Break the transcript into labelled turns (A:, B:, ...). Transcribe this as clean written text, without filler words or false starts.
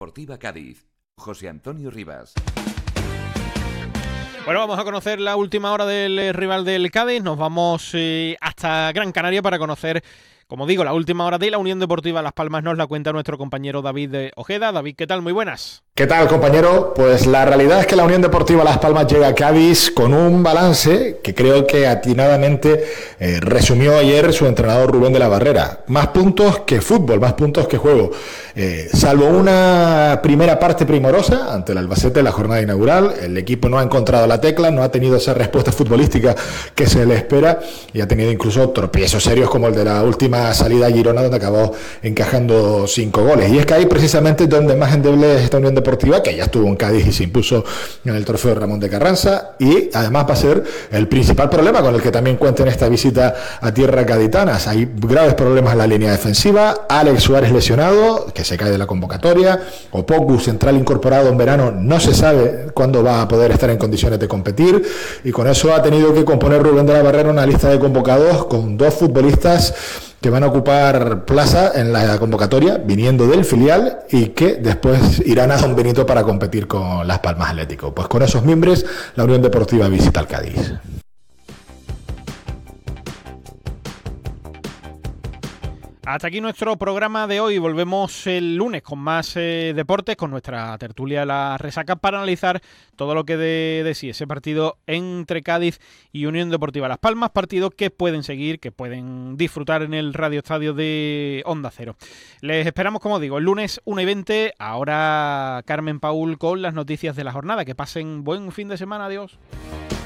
A: Deportiva Cádiz, José Antonio Rivas.
B: Bueno, vamos a conocer la última hora del rival del Cádiz. Nos vamos hasta Gran Canaria para conocer, como digo, la última hora de la Unión Deportiva Las Palmas. Nos la cuenta nuestro compañero David Ojeda. David, ¿qué tal? Muy buenas.
C: ¿Qué tal, compañero? Pues la realidad es que la Unión Deportiva Las Palmas llega a Cádiz con un balance que creo que atinadamente resumió ayer su entrenador Rubén de la Barrera. Más puntos que fútbol, más puntos que juego. Salvo una primera parte primorosa ante el Albacete en la jornada inaugural, el equipo no ha encontrado la tecla, no ha tenido esa respuesta futbolística que se le espera y ha tenido incluso tropiezos serios como el de la última salida a Girona, donde acabó encajando 5 goles. Y es que ahí precisamente donde más endeble es esta Unión Deportiva, que ya estuvo en Cádiz y se impuso en el trofeo Ramón de Carranza, y además va a ser el principal problema con el que también cuenta en esta visita a tierra gaditanas. Hay graves problemas en la línea defensiva, Alex Suárez lesionado, que se cae de la convocatoria, Opoku, central incorporado en verano, no se sabe cuándo va a poder estar en condiciones de competir, y con eso ha tenido que componer Rubén de la Barrera una lista de convocados con 2 futbolistas que van a ocupar plaza en la convocatoria, viniendo del filial, y que después irán a Don Benito para competir con Las Palmas Atlético. Pues con esos mimbres, la Unión Deportiva visita al Cádiz.
B: Hasta aquí nuestro programa de hoy. Volvemos el lunes con más deportes, con nuestra tertulia La Resaca, para analizar todo lo que de sí ese partido entre Cádiz y Unión Deportiva Las Palmas, partido que pueden seguir, que pueden disfrutar en el Radio Estadio de Onda Cero. Les esperamos, como digo, el lunes 1:20. Ahora Carmen Paul con las noticias de la jornada. Que pasen buen fin de semana. Adiós.